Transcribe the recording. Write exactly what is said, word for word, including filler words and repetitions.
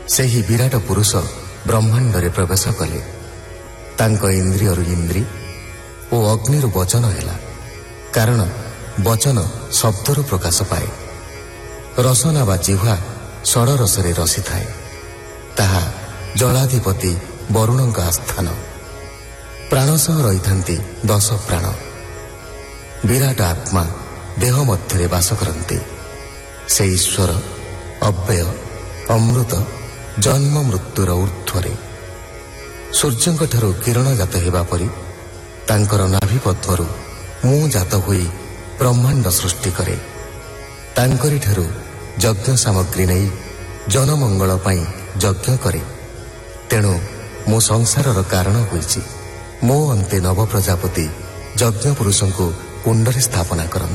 ସେହି ବିରାଟ ପୁରୁଷ ବ୍ରହ୍ମାଣ୍ଡରେ ପ୍ରବେଶ କଲେ। ତାଙ୍କ ଇନ୍ଦ୍ରିୟରୁ ଇନ୍ଦ୍ରୀ ଓ ଅଗ୍ନିରୁ ବଚନ ହେଲା, କାରଣ ବଚନ ଶବ୍ଦରୁ ପ୍ରକାଶ ପାଏ। ରସନା ବା ଜିହ୍ୱା ଷଡ଼ରସରେ ରସିଥାଏ, ତାହା ଜଳାଧିପତି ବରୁଣଙ୍କ ଆସ୍ଥାନ। ପ୍ରାଣ ସହ ରହିଥାନ୍ତି ଦଶ ପ୍ରାଣ। ବିରାଟ ଆତ୍ମା ଦେହ ମଧ୍ୟରେ ବାସ କରନ୍ତି। ସେ ଈଶ୍ୱର, ଅବ୍ୟୟ, ଅମୃତ, ଜନ୍ମ ମୃତ୍ୟୁର ଊର୍ଦ୍ଧ୍ୱରେ। ସୂର୍ଯ୍ୟଙ୍କଠାରୁ କିରଣ ଜାତ ହେବା ପରି ତାଙ୍କର ନାଭି ପଦ୍ମରୁ ମୁଁ ଜାତ ହୋଇ ବ୍ରହ୍ମାଣ୍ଡ ସୃଷ୍ଟି କରେ। ତାଙ୍କରିଠାରୁ ଯଜ୍ଞ ସାମଗ୍ରୀ ନେଇ ଜନମଙ୍ଗଳ ପାଇଁ ଯଜ୍ଞ କରେ। ତେଣୁ ମୁଁ ସଂସାରର କାରଣ ହୋଇଛି। ମୋ ଅନ୍ତେ ନବ ପ୍ରଜାପତି ଯଜ୍ଞ ପୁରୁଷଙ୍କୁ କୁଣ୍ଡରେ ସ୍ଥାପନା କରନ୍ତି।